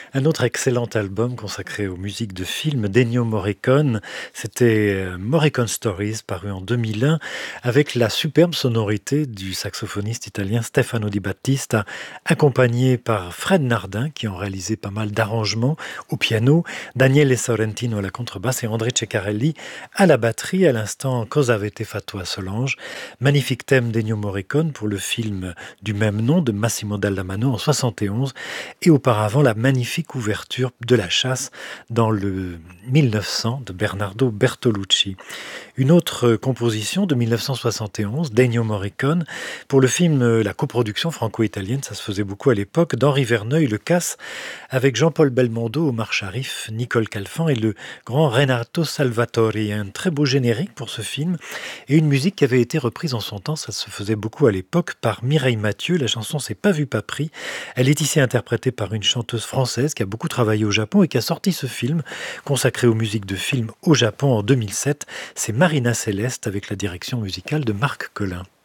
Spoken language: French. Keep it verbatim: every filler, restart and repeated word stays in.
Un autre excellent album consacré aux musiques de films d'Ennio Morricone, c'était euh, Morricone Stories, paru en deux mille un, avec la superbe sonorité du saxophoniste italien Stefano Di Battista, accompagné par Fred Nardin, qui ont réalisé pas mal d'arrangements au piano, Daniele Sorrentino à la contrebasse et André Ceccarelli à la batterie. À l'instant, Cosa avete fatto a Solange, magnifique thème d'Ennio Morricone pour le film du même nom de Massimo Dallamano en soixante et onze, et auparavant la magnifique ouverture de La Chasse dans le mille neuf cents de Bernardo Bertolucci. Une autre composition de mille neuf cent soixante et onze d'Ennio Morricone pour le film, euh, la coproduction franco-italienne, ça se faisait beaucoup à l'époque, d'Henri Verneuil, Le Casse, avec Jean-Paul Belmondo, Omar Sharif, Nicole Calfan et le grand Renato Salvatori. Un très beau générique pour ce film et une musique qui avait été reprise en son temps, ça se faisait beaucoup à l'époque, par Mireille Mathieu. La chanson C'est pas vu pas pris. Elle est ici interprétée par une chanteuse française qui a beaucoup travaillé au Japon et qui a sorti ce film consacré aux musiques de films au Japon en deux mille sept. C'est Marina Céleste avec la direction musicale de Marc Collin.